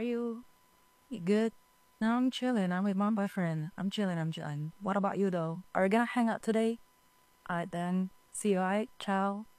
are you? You good? No, I'm chilling. I'm with my boyfriend. I'm chilling. I'm chilling. What about you though? Are we gonna hang out today? Alright then. See you. Alright. Ciao.